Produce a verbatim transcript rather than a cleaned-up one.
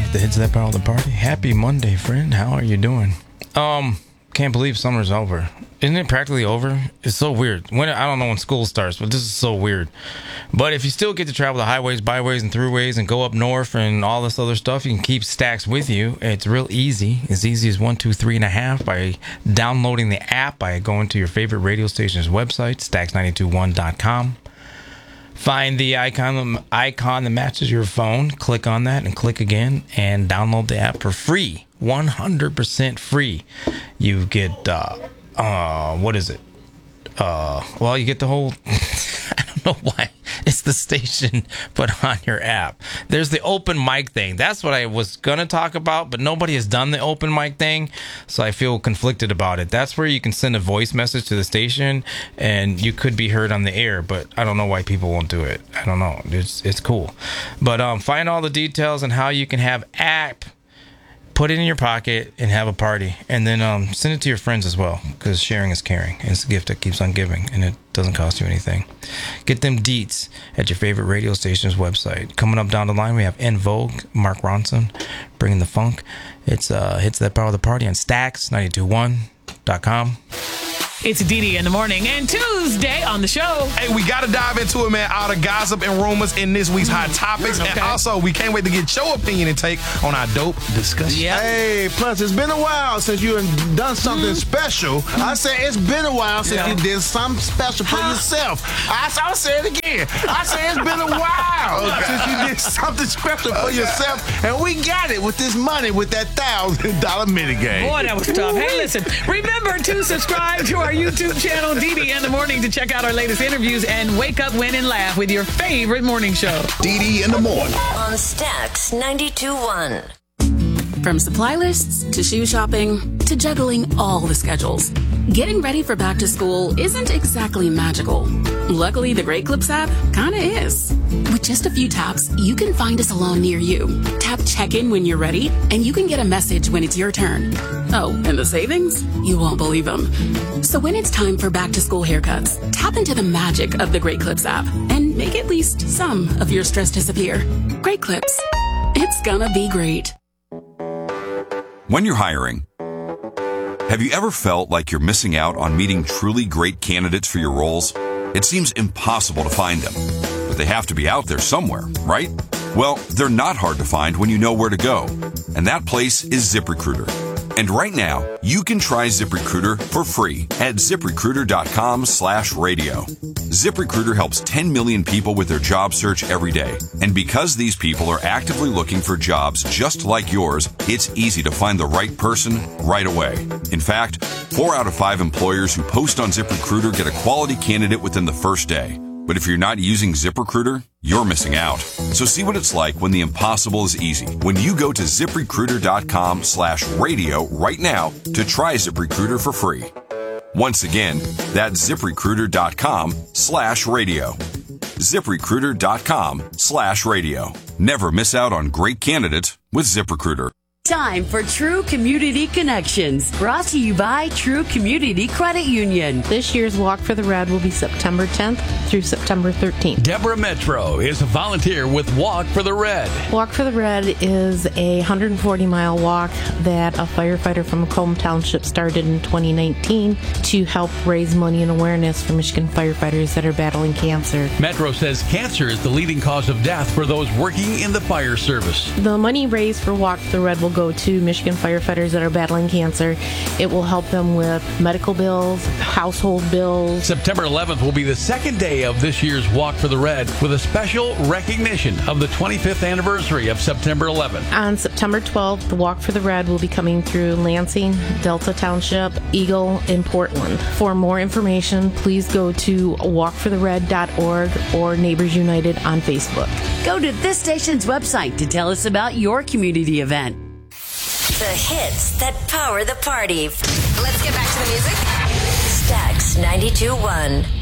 the hits that power the party. Happy Monday, friend. How are you doing? Um, can't believe summer's over. Isn't it practically over? It's so weird. When I don't know when school starts, but this is so weird. But if you still get to travel the highways, byways, and throughways and go up north and all this other stuff, you can keep Stacks with you. It's real easy. As easy as one, two, three and a half by downloading the app, by going to your favorite radio station's website, stacks nine two one dot com. Find the icon, icon that matches your phone. Click on that and click again and download the app for free. one hundred percent free. You get, uh, uh, what is it? Uh, well, you get the whole, I don't know why. It's the station, but on your app. There's the open mic thing. That's what I was going to talk about, but nobody has done the open mic thing, so I feel conflicted about it. That's where you can send a voice message to the station, and you could be heard on the air, but I don't know why people won't do it. I don't know. It's it's cool. But um, find all the details on how you can have app, put it in your pocket, and have a party. And then um, send it to your friends as well, because sharing is caring. And it's a gift that keeps on giving, and it doesn't cost you anything. Get them deets at your favorite radio station's website. Coming up down the line, we have En Vogue, Mark Ronson, bringing the funk. It's uh, Hits That Power the Party on Stacks nine two one dot com. It's Dee Dee in the morning, and Tuesday on the show. Hey, we got to dive into it, man. All the gossip and rumors in this week's Hot Topics. Okay. And also, we can't wait to get your opinion and take on our dope discussion. Yep. Hey, plus, it's been a while since you have done something mm. special. I say it's been a while since yeah. you did something special for huh? yourself. I, I'll say it again. I say it's been a while okay. since you did something special for okay. yourself, and we got it with this money, with that thousand dollar minigame. Boy, that was tough. Hey, listen, remember to subscribe to our YouTube channel, Dee Dee in the Morning, to check out our latest interviews and wake up, win, and laugh with your favorite morning show. Dee Dee in the Morning on Stacks ninety-two point one. From supply lists to shoe shopping to juggling all the schedules, getting ready for back to school isn't exactly magical. Luckily, the Great Clips app kinda is. With just a few taps, you can find a salon near you. Tap check-in when you're ready, and you can get a message when it's your turn. Oh, and the savings? You won't believe them. So when it's time for back to school haircuts, tap into the magic of the Great Clips app and make at least some of your stress disappear. Great Clips. It's gonna be great. When you're hiring, have you ever felt like you're missing out on meeting truly great candidates for your roles? It seems impossible to find them, but they have to be out there somewhere, right? Well, they're not hard to find when you know where to go, and that place is ZipRecruiter. And right now, you can try ZipRecruiter for free at ZipRecruiter.com slash radio. ZipRecruiter helps ten million people with their job search every day. And because these people are actively looking for jobs just like yours, it's easy to find the right person right away. In fact, four out of five employers who post on ZipRecruiter get a quality candidate within the first day. But if you're not using ZipRecruiter, you're missing out. So see what it's like when the impossible is easy. When you go to ZipRecruiter.com slash radio right now to try ZipRecruiter for free. Once again, that's ZipRecruiter.com slash radio. ZipRecruiter.com slash radio. Never miss out on great candidates with ZipRecruiter. Time for True Community Connections, brought to you by True Community Credit Union. This year's Walk for the Red will be September tenth through September thirteenth. Deborah Metro is a volunteer with Walk for the Red. Walk for the Red is a one hundred forty mile walk that a firefighter from Macomb Township started in twenty nineteen to help raise money and awareness for Michigan firefighters that are battling cancer. Metro says cancer is the leading cause of death for those working in the fire service. The money raised for Walk for the Red will go to Michigan firefighters that are battling cancer. It will help them with medical bills, household bills. September eleventh will be the second day of this year's Walk for the Red with a special recognition of the twenty-fifth anniversary of September eleventh. On September twelfth, the Walk for the Red will be coming through Lansing, Delta Township, Eagle, and Portland. For more information, please go to walk for the red dot org or Neighbors United on Facebook. Go to this station's website to tell us about your community event. The hits that power the party. Let's get back to the music. Stacks ninety-two point one.